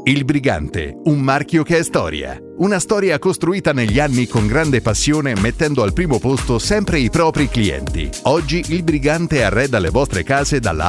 Il Brigante, un marchio che è storia. Una storia costruita negli anni con grande passione, mettendo al primo posto sempre i propri clienti. Oggi il Brigante arreda le vostre case dalla